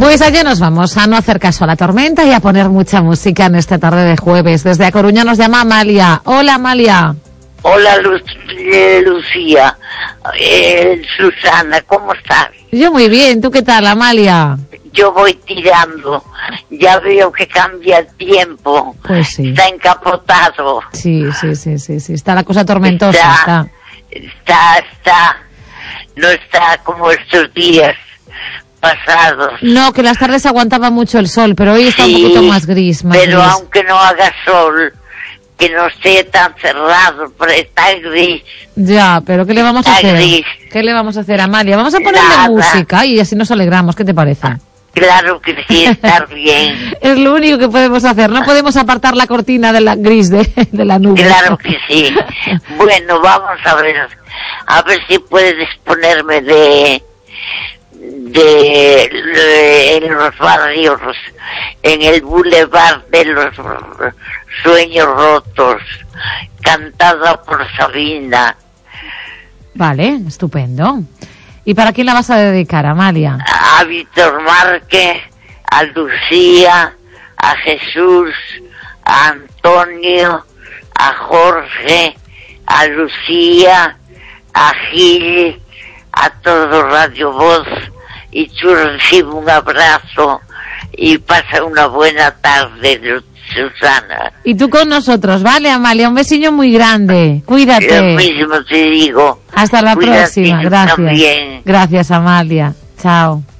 Pues allá nos vamos, a no hacer caso a la tormenta y a poner mucha música en esta tarde de jueves. Desde A Coruña nos llama Amalia. Hola, Amalia. Hola, Lucía. Susana, ¿cómo estás? Yo muy bien, ¿tú qué tal, Amalia? Yo voy tirando. Ya veo que cambia el tiempo. Pues sí. Está encapotado. Sí. Está la cosa tormentosa. No está como estos días pasados. No, que las tardes aguantaba mucho el sol, pero hoy está un poquito más gris. Pero aunque no haga sol, que no esté tan cerrado, pero está gris. Ya, pero ¿qué le vamos a hacer? Gris. ¿Qué le vamos a hacer, Amalia? Vamos a ponerle música y así nos alegramos. ¿Qué te parece? Claro que sí, estar bien. Es lo único que podemos hacer. No podemos apartar la cortina de la gris de la nube. Claro que sí. Bueno, vamos a ver si puedes ponerme en los barrios, en el Boulevard de los Sueños Rotos, cantada por Sabina. Vale, estupendo. ¿Y para quién la vas a dedicar, Amalia? A Víctor Márquez, a Lucía, a Jesús, a Antonio, a Jorge, a Lucía, a Gil, a todo Radio Voz, y tú recibe un abrazo y pasa una buena tarde, Susana. Y tú con nosotros, ¿vale, Amalia? Un besillo muy grande. Cuídate. Lo mismo te digo. Hasta la Cuídate próxima. Gracias. También. Gracias, Amalia. Chao.